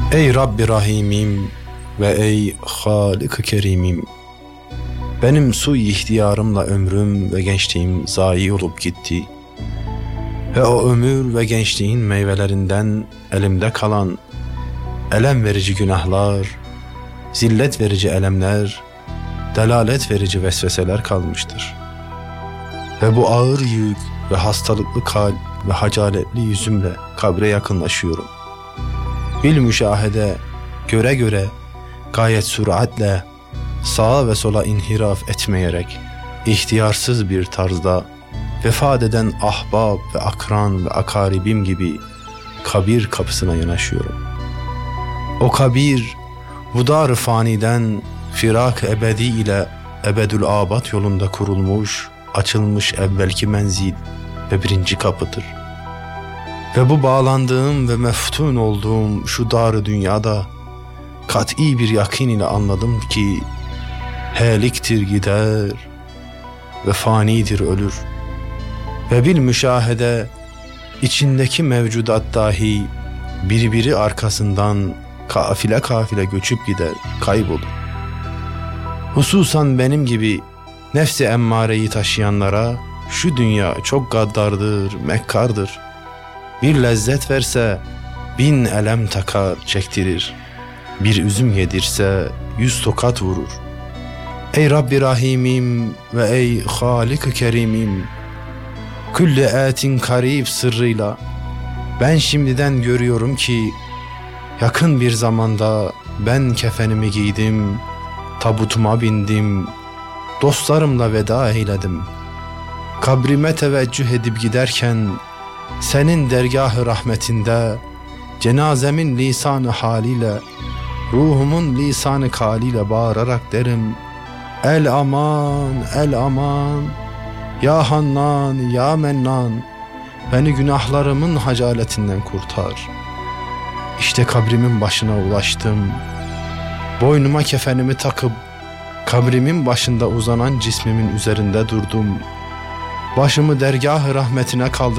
Ey Rabbi Rahimim ve ey Halik-i Kerimim, benim sui ihtiyarımla ömrüm ve gençliğim zayi olup gitti ve o ömür ve gençliğin meyvelerinden elimde kalan elem verici günahlar, zillet verici elemler, delalet verici vesveseler kalmıştır. Ve bu ağır yük ve hastalıklı kalp ve hacaletli yüzümle kabre yakınlaşıyorum. Bil müşahede, göre göre, gayet süratle, sağa ve sola inhiraf etmeyerek, ihtiyarsız bir tarzda, vefat eden ahbab ve akran ve akaribim gibi kabir kapısına yanaşıyorum. O kabir, bu dar-ı faniden firak ebedi ile ebedül abad yolunda kurulmuş, açılmış evvelki menzil ve birinci kapıdır. Ve bu bağlandığım ve meftun olduğum şu dar-ı dünyada kat'i bir yakin ile anladım ki heliktir gider ve fanidir ölür. Ve bil müşahede içindeki mevcudat dahi birbiri arkasından kafile kafile göçüp gider, kaybolur. Hususan benim gibi nefsi emmareyi taşıyanlara şu dünya çok gaddardır, mekkardır. Bir lezzet verse 1000 elem takar, çektirir. Bir üzüm yedirse 100 tokat vurur. Ey Rabbi Rahimim ve ey Halik-i Kerimim, külli etin karib sırrıyla ben şimdiden görüyorum ki yakın bir zamanda ben kefenimi giydim, tabutuma bindim, dostlarımla veda eyledim. Kabrime teveccüh edip giderken senin dergâh-ı rahmetinde cenazemin lisan-ı haliyle, ruhumun lisan-ı kaliyle bağırarak derim: El aman, el aman, ya Hannan, ya Mennan, beni günahlarımın hacaletinden kurtar. İşte kabrimin başına ulaştım. Boynuma kefenimi takıp kabrimin başında uzanan cismimin üzerinde durdum. Başımı dergâh-ı rahmetine kaldırdım.